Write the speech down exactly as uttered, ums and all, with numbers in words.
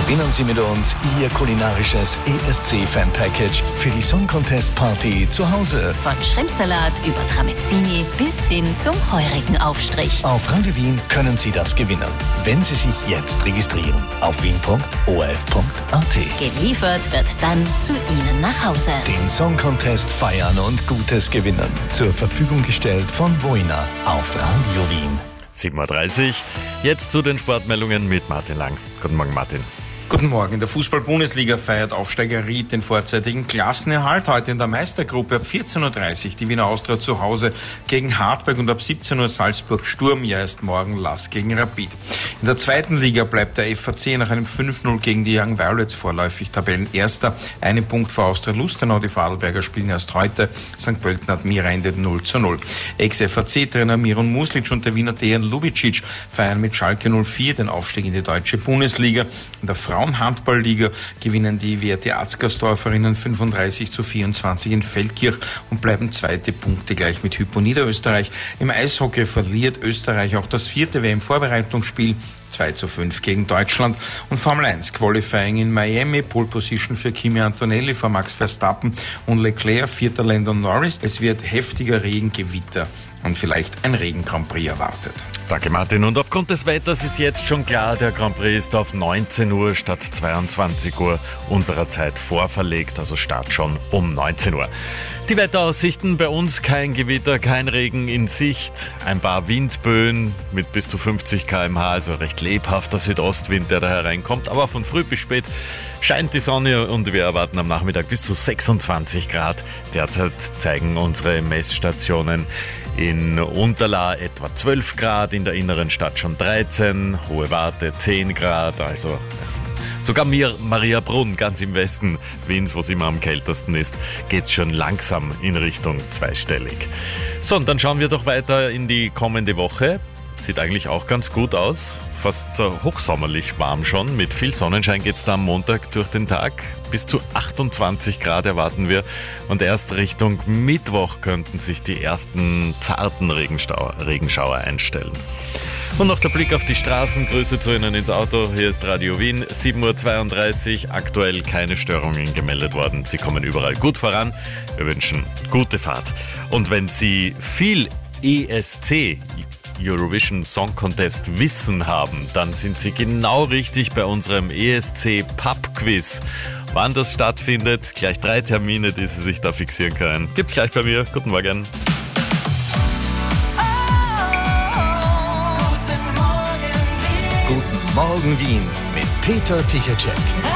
Gewinnen Sie mit uns Ihr kulinarisches E S C-Fan-Package für die Song Contest Party zu Hause. Von Shrimpsalat über Tramezzini bis hin zum heurigen Aufstrich. Auf Radio Wien können Sie das gewinnen, wenn Sie sich jetzt registrieren. Auf wien punkt o r f punkt a t. Geliefert wird dann zu Ihnen nach Hause. Den Song Contest feiern und Gutes gewinnen. Zur Verfügung gestellt von Voina auf Radio Wien. sieben Uhr dreißig. Jetzt zu den Sportmeldungen mit Martin Lang. Guten Morgen, Martin. Guten Morgen. In der Fußball-Bundesliga feiert Aufsteiger Ried den vorzeitigen Klassenerhalt. Heute in der Meistergruppe ab vierzehn Uhr dreißig die Wiener Austria zu Hause gegen Hartberg und ab siebzehn Uhr Salzburg Sturm. Ja, erst morgen Lask gegen Rapid. In der zweiten Liga bleibt der F A C nach einem fünf null gegen die Young Violets vorläufig Tabellenerster. Einen Punkt vor Austria Lustenau. Die Vorarlberger spielen erst heute. Sankt Pölten Admira endet null zu null. Ex-F A C-Trainer Miron Muslic und der Wiener Dejan Lubicic feiern mit Schalke null vier den Aufstieg in die deutsche Bundesliga. In der Frauenhandballliga gewinnen die W R T Atzgersdorferinnen fünfunddreißig zu vierundzwanzig in Feldkirch und bleiben zweite Punkte gleich mit Hypo Niederösterreich. Im Eishockey verliert Österreich auch das vierte W M-Vorbereitungsspiel zwei zu fünf gegen Deutschland. Und Formel eins Qualifying in Miami, Pole Position für Kimi Antonelli vor Max Verstappen und Leclerc, vierter Lando Norris. Es wird heftiger Regen, Gewitter und vielleicht ein Regen-Grand Prix erwartet. Danke, Martin. Und aufgrund des Wetters ist jetzt schon klar, der Grand Prix ist auf neunzehn Uhr statt zweiundzwanzig Uhr unserer Zeit vorverlegt, also Start schon um neunzehn Uhr. Die Wetteraussichten bei uns: kein Gewitter, kein Regen in Sicht, ein paar Windböen mit bis zu fünfzig Kilometer pro Stunde, also recht lebhafter Südostwind, der da hereinkommt, aber von früh bis spät scheint die Sonne und wir erwarten am Nachmittag bis zu sechsundzwanzig Grad. Derzeit zeigen unsere Messstationen in Unterlaa etwa zwölf Grad, in der inneren Stadt schon dreizehn, Hohe Warte zehn Grad, also sogar Mariabrunn, ganz im Westen Wiens, wo es immer am kältesten ist, geht es schon langsam in Richtung zweistellig. So, und dann schauen wir doch weiter in die kommende Woche. Sieht eigentlich auch ganz gut aus. Fast hochsommerlich warm schon. Mit viel Sonnenschein geht es da am Montag durch den Tag. Bis zu achtundzwanzig Grad erwarten wir. Und erst Richtung Mittwoch könnten sich die ersten zarten Regenstau- Regenschauer einstellen. Und noch der Blick auf die Straßen. Grüße zu Ihnen ins Auto. Hier ist Radio Wien, sieben Uhr zweiunddreißig. Aktuell keine Störungen gemeldet worden. Sie kommen überall gut voran. Wir wünschen gute Fahrt. Und wenn Sie viel E S C, Eurovision Song Contest, Wissen haben, dann sind Sie genau richtig bei unserem E S C Pub Quiz. Wann das stattfindet, gleich drei Termine, die Sie sich da fixieren können. Gibt's gleich bei mir. Guten Morgen. Guten Morgen Wien mit Peter Tichetschek.